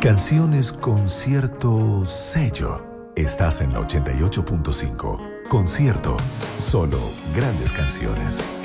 Canciones con cierto sello. Estás en la 88.5. Concierto. Solo grandes canciones.